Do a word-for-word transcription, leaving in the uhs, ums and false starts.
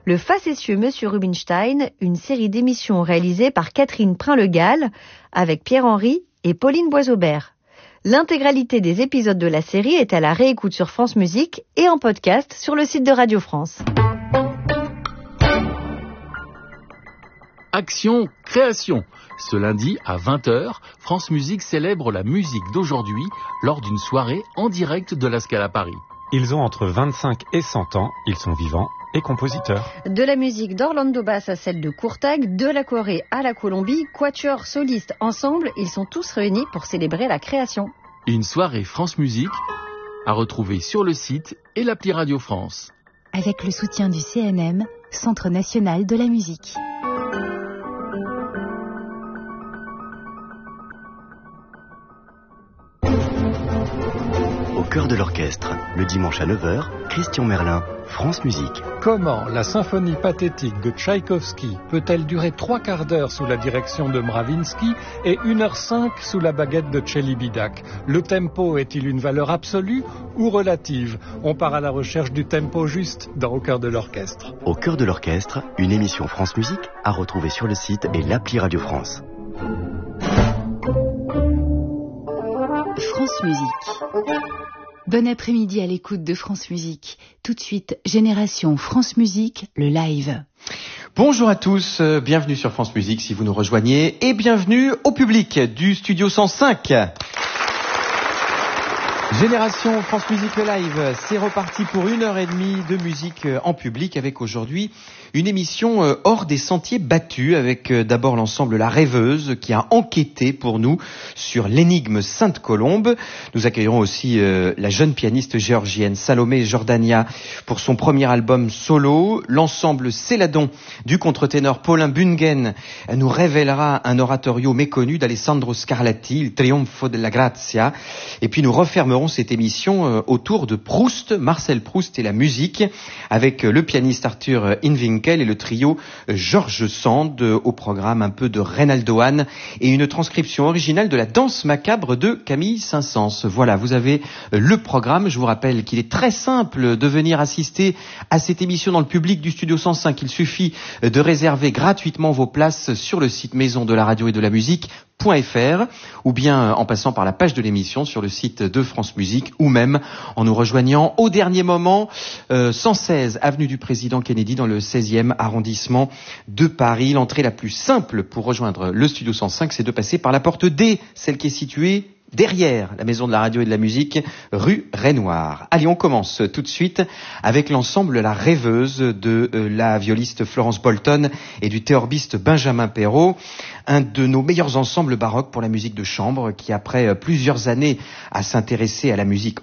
Le facétieux Monsieur Rubinstein, une série d'émissions réalisées par Catherine Prin-Le-Gall avec Pierre-Henry et Pauline Boisaubert. L'intégralité des épisodes de la série est à la réécoute sur France Musique et en podcast sur le site de Radio France. Action Création. Ce lundi à vingt heures, France Musique célèbre la musique d'aujourd'hui lors d'une soirée en direct de la Scala Paris. Ils ont entre vingt-cinq et cent ans, ils sont vivants et compositeurs. De la musique d'Orlando Bass à celle de Courtag, de la Corée à la Colombie, quatuor, solistes, ensemble, ils sont tous réunis pour célébrer la création. Une soirée France Musique à retrouver sur le site et l'appli Radio France. Avec le soutien du C N M, Centre National de la Musique. Au cœur de l'orchestre, le dimanche à neuf heures, Christian Merlin, France Musique. Comment la symphonie pathétique de Tchaïkovski peut-elle durer trois quarts d'heure sous la direction de Mravinsky et une heure cinq sous la baguette de Celibidache? Le tempo est-il une valeur absolue ou relative? On part à la recherche du tempo juste dans Au cœur de l'orchestre. Au cœur de l'orchestre, une émission France Musique à retrouver sur le site et l'appli Radio France. France Musique. Bon après-midi à l'écoute de France Musique. Tout de suite, Génération France Musique, le live. Bonjour à tous, euh, bienvenue sur France Musique si vous nous rejoignez et bienvenue au public du Studio cent cinq. Génération France Musique le live, c'est reparti pour une heure et demie de musique en public avec aujourd'hui une émission hors des sentiers battus avec d'abord l'ensemble La Rêveuse qui a enquêté pour nous sur l'énigme Sainte-Colombe. Nous accueillerons aussi euh, la jeune pianiste géorgienne Salomé Jordania pour son premier album solo. L'ensemble Céladon du contre-ténor Paulin Bungen nous révélera un oratorio méconnu d'Alessandro Scarlatti, Il Trionfo della Grazia. Et puis nous refermerons cette émission euh, autour de Proust, Marcel Proust et la musique avec euh, le pianiste Arthur Inwinkel et le trio Georges Sand, au programme un peu de Reynaldo Hahn et une transcription originale de la danse macabre de Camille Saint-Saëns. Voilà, vous avez le programme. Je vous rappelle qu'il est très simple de venir assister à cette émission dans le public du Studio cent cinq. Il suffit de réserver gratuitement vos places sur le site maison de la radio et de la musique .fr ou bien en passant par la page de l'émission sur le site de France Musique ou même en nous rejoignant au dernier moment euh, cent seize avenue du Président Kennedy dans le seizième arrondissement de Paris. L'entrée la plus simple pour rejoindre le Studio cent cinq, c'est de passer par la porte D, celle qui est située derrière la maison de la radio et de la musique, rue Renoir. Allez, on commence tout de suite avec l'ensemble La Rêveuse de euh, la violiste Florence Bolton et du théorbiste Benjamin Perrault, un de nos meilleurs ensembles baroques pour la musique de chambre qui, après euh, plusieurs années à s'intéresser à la musique